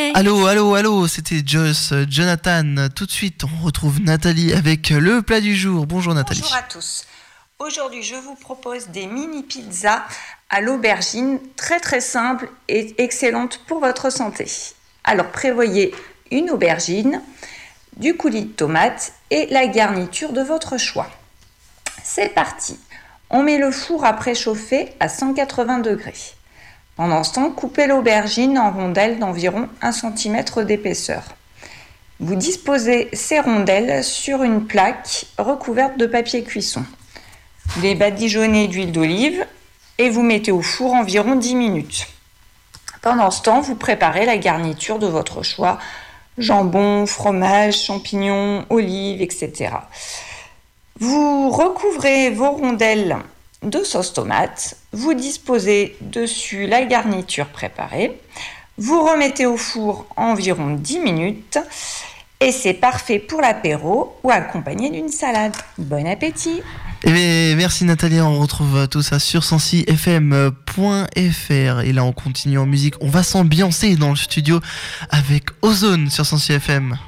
soirée. Allô, c'était Jonathan. Tout de suite, on retrouve Nathalie avec le plat du jour. Bonjour Nathalie. Bonjour à tous. Aujourd'hui, je vous propose des mini pizzas à l'aubergine, très très simples et excellentes pour votre santé. Alors, prévoyez une aubergine, du coulis de tomate et la garniture de votre choix. C'est parti. On met le four à préchauffer à 180 degrés. Pendant ce temps, coupez l'aubergine en rondelles d'environ 1 cm d'épaisseur. Vous disposez ces rondelles sur une plaque recouverte de papier cuisson. Vous les badigeonnez d'huile d'olive et vous mettez au four environ 10 minutes. Pendant ce temps, vous préparez la garniture de votre choix, jambon, fromage, champignons, olives, etc. Vous recouvrez vos rondelles de sauce tomate, vous disposez dessus la garniture préparée, vous remettez au four environ 10 minutes et c'est parfait pour l'apéro ou accompagné d'une salade. Bon appétit! Eh bien, merci Nathalie, on retrouve tout ça sur 106fm.fr et là on continue en musique, on va s'ambiancer dans le studio avec Ozone sur 106fm.